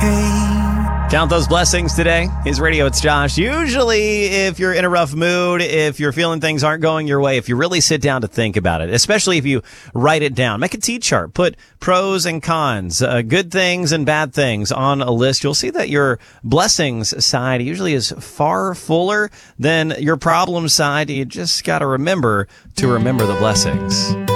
Count those blessings today. His radio, it's Josh. Usually, if you're in a rough mood, if you're feeling things aren't going your way, if you really sit down to think about it, especially if you write it down, make a T-chart, put pros and cons, good things and bad things on a list, you'll see that your blessings side usually is far fuller than your problem side. You just got to remember the blessings.